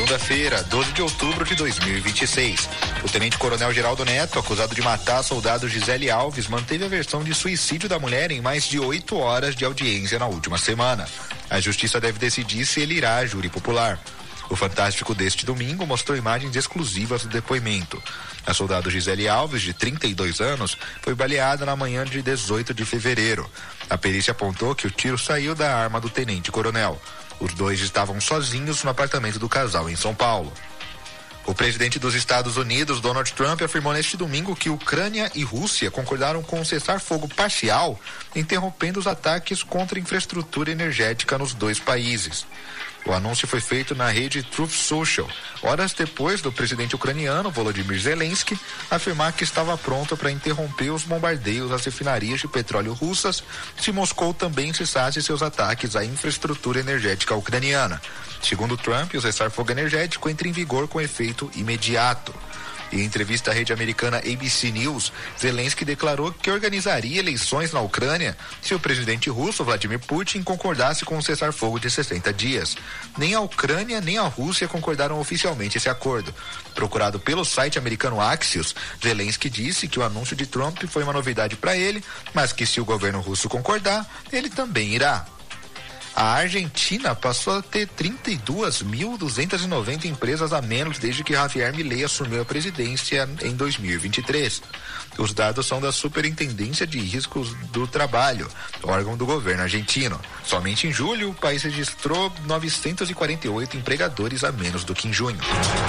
segunda-feira, 12 de outubro de 2026. O tenente-coronel Geraldo Neto, acusado de matar a soldado Gisele Alves, manteve a versão de suicídio da mulher em mais de 8 horas de audiência na última semana. A justiça deve decidir se ele irá à júri popular. O Fantástico deste domingo mostrou imagens exclusivas do depoimento. A soldado Gisele Alves, de 32 anos, foi baleada na manhã de 18 de fevereiro. A perícia apontou que o tiro saiu da arma do tenente-coronel. Os dois estavam sozinhos no apartamento do casal em São Paulo. O presidente dos Estados Unidos, Donald Trump, afirmou neste domingo que Ucrânia e Rússia concordaram com um cessar-fogo parcial, interrompendo os ataques contra a infraestrutura energética nos dois países. O anúncio foi feito na rede Truth Social, horas depois do presidente ucraniano, Volodymyr Zelensky, afirmar que estava pronto para interromper os bombardeios às refinarias de petróleo russas se Moscou também cessasse seus ataques à infraestrutura energética ucraniana. Segundo Trump, o cessar-fogo energético entra em vigor com efeito imediato. Em entrevista à rede americana ABC News, Zelensky declarou que organizaria eleições na Ucrânia se o presidente russo Vladimir Putin concordasse com o cessar-fogo de 60 dias. Nem a Ucrânia nem a Rússia concordaram oficialmente esse acordo. Procurado pelo site americano Axios, Zelensky disse que o anúncio de Trump foi uma novidade para ele, mas que se o governo russo concordar, ele também irá. A Argentina passou a ter 32.290 empresas a menos desde que Javier Milei assumiu a presidência em 2023. Os dados são da Superintendência de Riscos do Trabalho, órgão do governo argentino. Somente em julho, o país registrou 948 empregadores a menos do que em junho.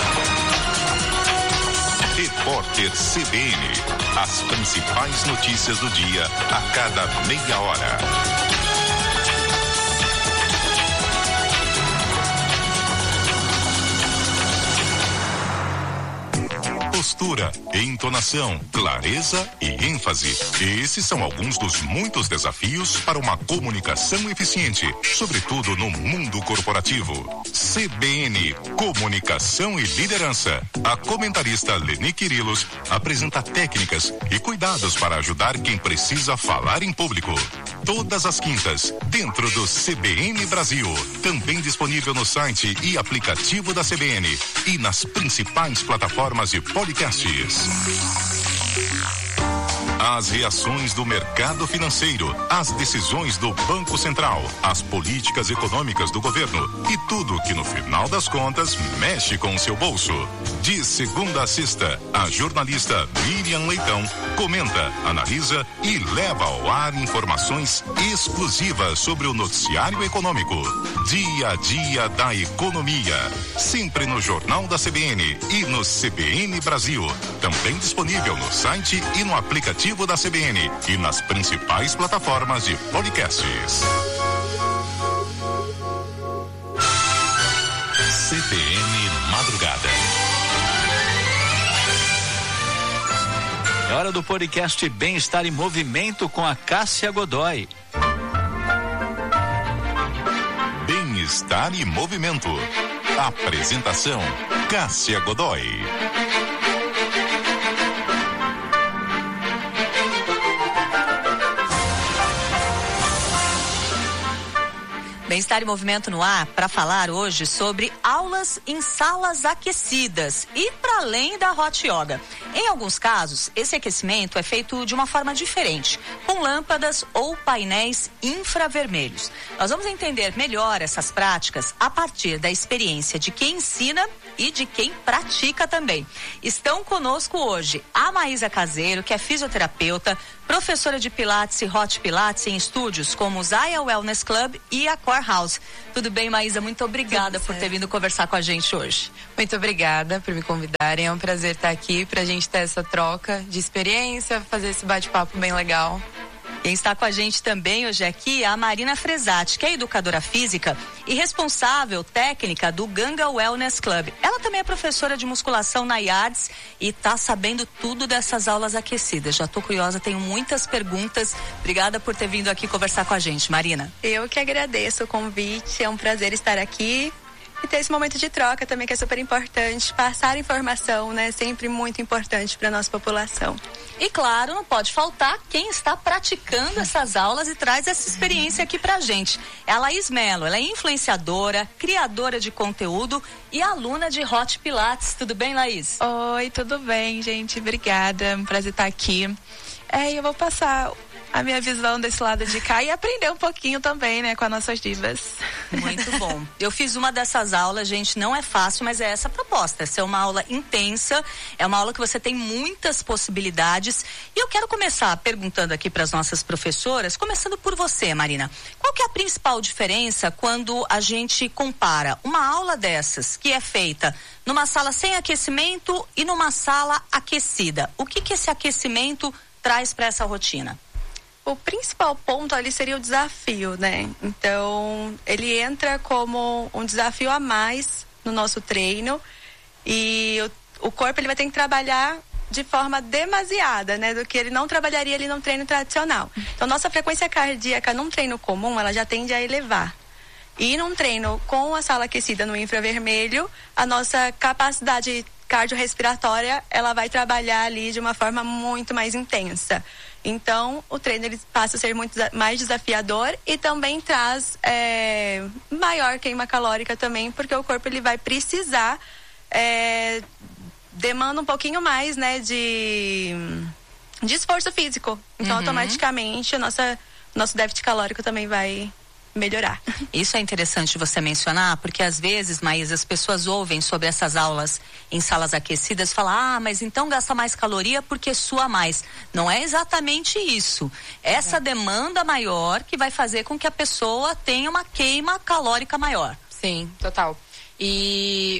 Repórter CBN. As principais notícias do dia a cada meia hora. Postura, entonação, clareza e ênfase. Esses são alguns dos muitos desafios para uma comunicação eficiente, sobretudo no mundo corporativo. CBN, Comunicação e Liderança. A comentarista Leni Quirilos apresenta técnicas e cuidados para ajudar quem precisa falar em público. Todas as quintas, dentro do CBN Brasil. Também disponível no site e aplicativo da CBN e nas principais plataformas de podcasts. As reações do mercado financeiro, as decisões do Banco Central, as políticas econômicas do governo e tudo que no final das contas mexe com o seu bolso. De segunda a sexta, a jornalista Miriam Leitão comenta, analisa e leva ao ar informações exclusivas sobre o noticiário econômico. Dia a dia da economia, sempre no Jornal da CBN e no CBN Brasil. Também disponível no site e no aplicativo da CBN e nas principais plataformas de podcasts. CBN Madrugada. É hora do podcast Bem-Estar em Movimento com a Cássia Godoy. Bem-Estar em Movimento. Apresentação: Cássia Godoy. Bem-Estar em Movimento no ar para falar hoje sobre aulas em salas aquecidas e para além da Hot Yoga. Em alguns casos, esse aquecimento é feito de uma forma diferente, com lâmpadas ou painéis infravermelhos. Nós vamos entender melhor essas práticas a partir da experiência de quem ensina e de quem pratica também. Estão conosco hoje a Maísa Caseiro, que é fisioterapeuta, professora de Pilates e Hot Pilates em estúdios como o Zaya Wellness Club e a Core House. Tudo bem, Maísa? Muito obrigada por ter vindo conversar com a gente hoje. Muito obrigada por me convidarem. É um prazer estar aqui pra gente ter essa troca de experiência, fazer esse bate-papo bem legal. Quem está com a gente também hoje aqui é a Marina Fresati, que é educadora física e responsável técnica do Ganga Wellness Club. Ela também é professora de musculação na IADS e está sabendo tudo dessas aulas aquecidas. Já estou curiosa, tenho muitas perguntas. Obrigada por ter vindo aqui conversar com a gente, Marina. Eu que agradeço o convite, é um prazer estar aqui. E ter esse momento de troca também, que é super importante. Passar informação, né? Sempre muito importante para nossa população. E claro, não pode faltar quem está praticando essas aulas e traz essa experiência aqui pra gente. É a Laís Mello, ela é influenciadora, criadora de conteúdo e aluna de Hot Pilates. Tudo bem, Laís? Oi, tudo bem, gente? Obrigada, é um prazer estar aqui. Eu vou passar a minha visão desse lado de cá e aprender um pouquinho também, né, com as nossas divas. Muito bom. Eu fiz uma dessas aulas, gente, não é fácil, mas é essa a proposta. Essa é uma aula intensa, é uma aula que você tem muitas possibilidades. E eu quero começar perguntando aqui para as nossas professoras, começando por você, Marina. Qual que é a principal diferença quando a gente compara uma aula dessas, que é feita numa sala sem aquecimento e numa sala aquecida? O que esse aquecimento traz para essa rotina? O principal ponto ali seria o desafio, né? Então, ele entra como um desafio a mais no nosso treino e o corpo ele vai ter que trabalhar de forma demasiada, né? Do que ele não trabalharia ali num treino tradicional. Então, nossa frequência cardíaca num treino comum, ela já tende a elevar. E num treino com a sala aquecida no infravermelho, a nossa capacidade cardiorrespiratória, ela vai trabalhar ali de uma forma muito mais intensa. Então, o treino ele passa a ser muito mais desafiador e também traz maior queima calórica também, porque o corpo ele vai precisar, demanda um pouquinho mais, né, de esforço físico. Então, automaticamente, nosso déficit calórico também vai melhorar. Isso é interessante você mencionar, porque às vezes, Maísa, as pessoas ouvem sobre essas aulas em salas aquecidas, falam, mas então gasta mais caloria porque sua mais. Não é exatamente isso. Essa demanda maior que vai fazer com que a pessoa tenha uma queima calórica maior. Sim, total. E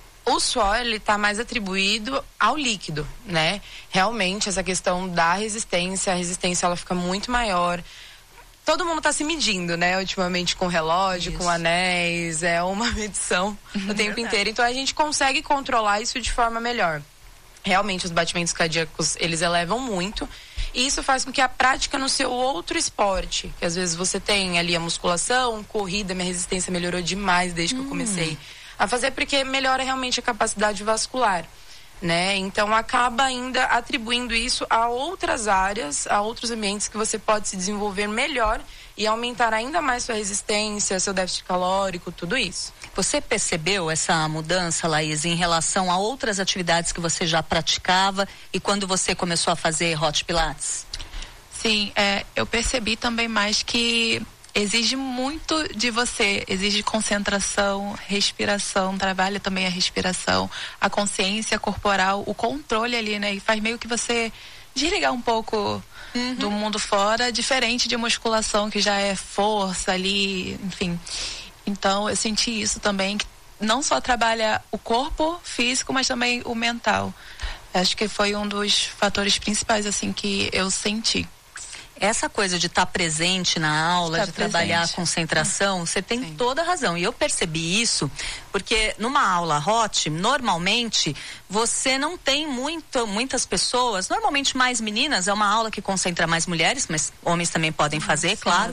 o suor, ele tá mais atribuído ao líquido, né? Realmente, essa questão da resistência, a resistência ela fica muito maior. Todo mundo está se medindo, né? Ultimamente com relógio, com anéis, é uma medição o tempo inteiro. Então a gente consegue controlar isso de forma melhor. Realmente os batimentos cardíacos, eles elevam muito. E isso faz com que a prática no seu outro esporte, que às vezes você tem ali a musculação, corrida, minha resistência melhorou demais desde que eu comecei a fazer, porque melhora realmente a capacidade vascular, né? Então acaba ainda atribuindo isso a outras áreas, a outros ambientes que você pode se desenvolver melhor e aumentar ainda mais sua resistência, seu déficit calórico, tudo isso. Você percebeu essa mudança, Laís, em relação a outras atividades que você já praticava e quando você começou a fazer Hot Pilates? Sim, eu percebi também mais que exige muito de você, exige concentração, respiração, trabalha também a respiração, a consciência corporal, o controle ali, né? E faz meio que você desligar um pouco do mundo fora, diferente de musculação que já é força ali, enfim. Então eu senti isso também, que não só trabalha o corpo físico, mas também o mental. Acho que foi um dos fatores principais, assim, que eu senti. Essa coisa de estar presente na aula, de trabalhar a concentração, você tem toda a razão. E eu percebi isso porque numa aula hot, normalmente, você não tem muitas pessoas, normalmente mais meninas, é uma aula que concentra mais mulheres, mas homens também podem fazer, claro.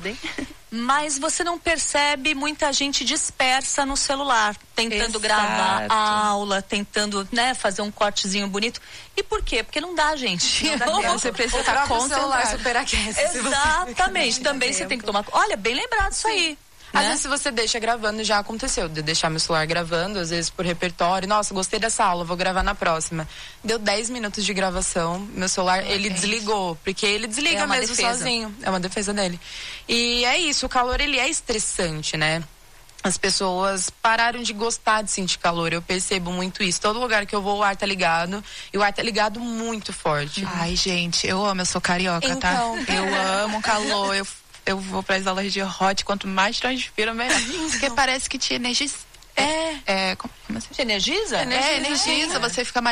Mas você não percebe muita gente dispersa no celular, tentando gravar a aula, tentando, né, fazer um cortezinho bonito. E por quê? Porque não dá, gente. Não dá, você precisa estar concentrado. O celular superaquece. Exatamente. Também você tem que tomar... Olha, bem lembrado isso aí. Às vezes se você deixa gravando, já aconteceu, de deixar meu celular gravando, às vezes por repertório, nossa, gostei dessa aula, vou gravar na próxima. Deu 10 minutos de gravação, meu celular, ele desligou, porque ele desliga mesmo sozinho, é uma defesa dele. E é isso, o calor ele é estressante, né? As pessoas pararam de gostar de sentir calor, eu percebo muito isso. Todo lugar que eu vou, o ar tá ligado, e o ar tá ligado muito forte. Ai, gente, eu sou carioca, então, tá? Eu amo calor, eu vou para as aulas de hot, quanto mais transpira, melhor. Porque parece que te energiza. Como assim? Te energiza? Energiza, você fica mais